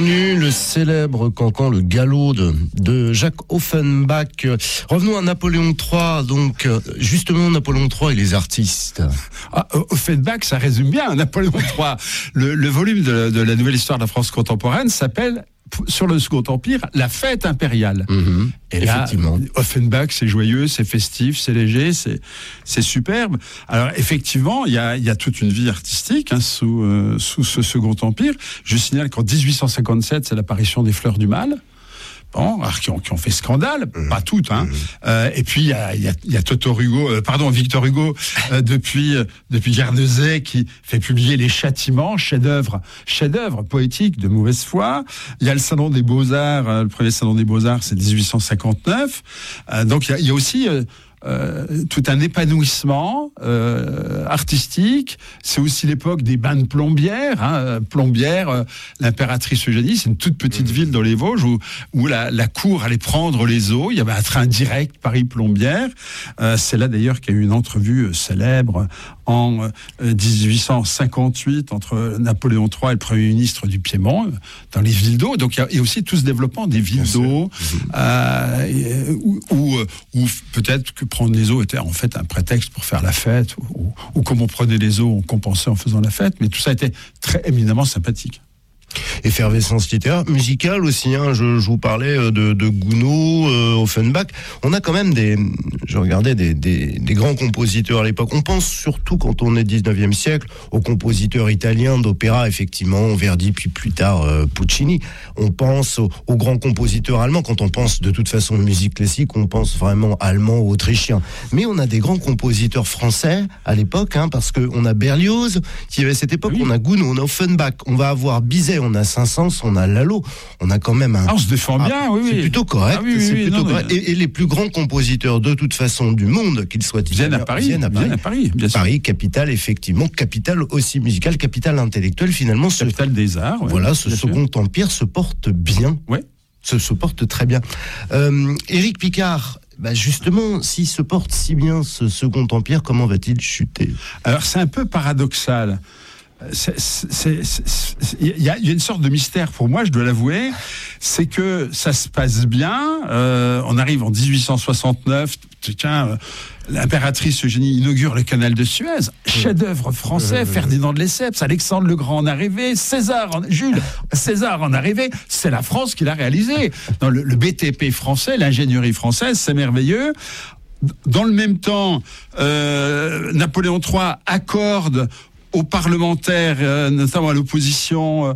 Le célèbre cancan, le galop de Jacques Offenbach. Revenons à Napoléon III. Donc, justement, Napoléon III et les artistes. Offenbach, ça résume bien Napoléon III. Le volume de la nouvelle histoire de la France contemporaine s'appelle, sur le Second Empire, la fête impériale. Et là, Offenbach, c'est joyeux, c'est festif, c'est léger, c'est superbe. Alors effectivement, il y a toute une vie artistique sous ce Second Empire. Je signale qu'en 1857, c'est l'apparition des Fleurs du Mal. Bon, alors qui ont fait scandale, pas toutes, et puis il y a Victor Hugo depuis Guernesey qui fait publier Les Châtiments, chef-d'œuvre poétique de mauvaise foi. Il y a le Salon des Beaux-Arts, le premier Salon des Beaux-Arts, c'est 1859. Donc il y a aussi tout un épanouissement artistique. C'est aussi l'époque des bains de Plombières. Plombières, l'impératrice Eugénie, c'est une toute petite ville dans les Vosges où la cour allait prendre les eaux. Il y avait un train direct Paris-Plombières. C'est là d'ailleurs qu'il y a eu une entrevue célèbre en 1858 entre Napoléon III et le Premier ministre du Piémont dans les villes d'eau. Donc il y a aussi tout ce développement des villes d'eau où peut-être que prendre les eaux était en fait un prétexte pour faire la fête, ou comme on prenait les eaux, on compensait en faisant la fête, mais tout ça était très éminemment sympathique. Effervescence littéraire, musicale aussi. Je vous parlais de Gounod, Offenbach. On a quand même je regardais des grands compositeurs à l'époque. On pense surtout, quand on est 19e siècle, aux compositeurs italiens d'opéra, effectivement, Verdi, puis plus tard Puccini. On pense aux grands compositeurs allemands. Quand on pense de toute façon musique classique, on pense vraiment allemand ou autrichien. Mais on a des grands compositeurs français à l'époque, parce qu'on a Berlioz, qui avait cette époque, on a Gounod, on a Offenbach, on va avoir Bizet, on a Saint-Saëns, on a Lalo, on a quand même un... on se défend bien, oui. C'est plutôt correct. Correct. Et les plus grands compositeurs de toute façon du monde, qu'ils soient viennent à Paris, bien sûr. Paris, capitale effectivement, capitale aussi musicale, capitale intellectuelle finalement. Capitale des arts. Voilà, ce Second Empire se porte bien. Ouais. Se porte très bien. Éric Picard, justement, s'il se porte si bien ce Second Empire, comment va-t-il chuter ? Alors c'est un peu paradoxal. Il y a une sorte de mystère pour moi, je dois l'avouer, c'est que ça se passe bien. On arrive en 1869, l'impératrice Eugénie inaugure le canal de Suez, chef-d'œuvre français, Ferdinand de Lesseps, Alexandre le Grand en arrivée, Jules César en arrivée, c'est la France qui l'a réalisé. Dans le BTP français, l'ingénierie française, c'est merveilleux. Dans le même temps, Napoléon III accorde aux parlementaires, notamment à l'opposition,